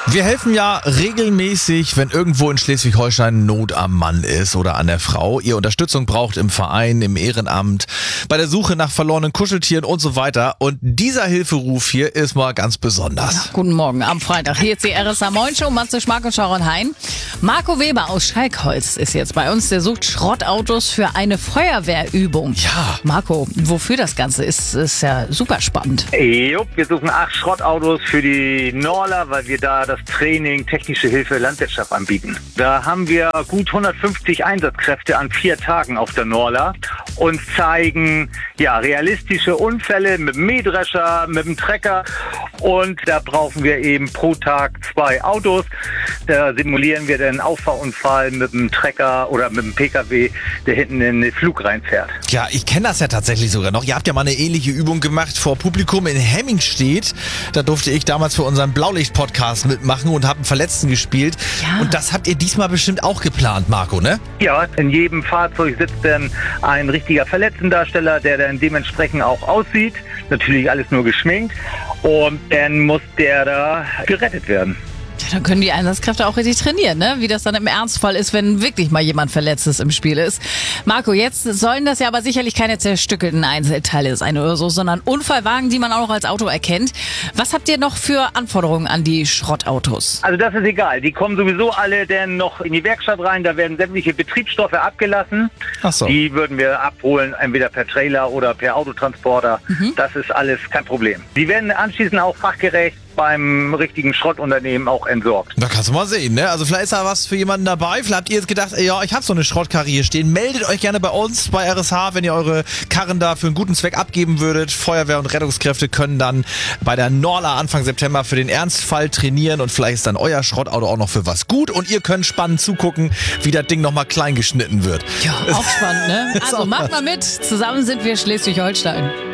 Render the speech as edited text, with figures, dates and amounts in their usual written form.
Wir helfen ja regelmäßig, wenn irgendwo in Schleswig-Holstein Not am Mann ist oder an der Frau. Ihr Unterstützung braucht im Verein, im Ehrenamt, bei der Suche nach verlorenen Kuscheltieren und so weiter. Und dieser Hilferuf hier ist mal ganz besonders. Ja, guten Morgen am Freitag. Hier ist die RSA Moin Show. Matze Schmack und Sharon Hein. Marco Weber aus Schalkholz ist jetzt bei uns. Der sucht Schrottautos für eine Feuerwehrübung. Ja. Marco, wofür das Ganze ist ja super spannend. Wir suchen 8 Schrottautos für die Norla, weil wir da das Training Technische Hilfe Landwirtschaft anbieten. Da haben wir gut 150 Einsatzkräfte an 4 Tagen auf der Norla und zeigen realistische Unfälle mit dem Mähdrescher, mit dem Trecker. Und da brauchen wir eben pro Tag 2 Autos. Da simulieren wir den Auffahrunfall mit dem Trecker oder mit dem PKW, der hinten in den Flug reinfährt. Ja, ich kenne das ja tatsächlich sogar noch. Ihr habt ja mal eine ähnliche Übung gemacht vor Publikum in Hemmingstedt. Da durfte ich damals für unseren Blaulicht-Podcast mitmachen und habe einen Verletzten gespielt. Ja. Und das habt ihr diesmal bestimmt auch geplant, Marco, ne? Ja, in jedem Fahrzeug sitzt dann ein richtiger Verletztendarsteller, der dann dementsprechend auch aussieht. Natürlich alles nur geschminkt. Und dann muss der da gerettet werden. Ja, dann können die Einsatzkräfte auch richtig trainieren, ne? Wie das dann im Ernstfall ist, wenn wirklich mal jemand Verletztes im Spiel ist. Marco, jetzt sollen das ja aber sicherlich keine zerstückelten Einzelteile sein oder so, sondern Unfallwagen, die man auch noch als Auto erkennt. Was habt ihr noch für Anforderungen an die Schrottautos? Also das ist egal. Die kommen sowieso alle dann noch in die Werkstatt rein. Da werden sämtliche Betriebsstoffe abgelassen. Ach so. Die würden wir abholen, entweder per Trailer oder per Autotransporter. Das ist alles kein Problem. Die werden anschließend auch fachgerecht beim richtigen Schrottunternehmen auch entsorgt. Da kannst du mal sehen, ne? Also vielleicht ist da was für jemanden dabei. Vielleicht habt ihr jetzt gedacht, ja, ich habe so eine Schrottkarre hier stehen. Meldet euch gerne bei uns, bei RSH, wenn ihr eure Karren da für einen guten Zweck abgeben würdet. Feuerwehr und Rettungskräfte können dann bei der Norla Anfang September für den Ernstfall trainieren und vielleicht ist dann euer Schrottauto auch noch für was gut und ihr könnt spannend zugucken, wie das Ding nochmal klein geschnitten wird. Ja, auch spannend, ne? Also macht mal mit. Zusammen sind wir Schleswig-Holstein.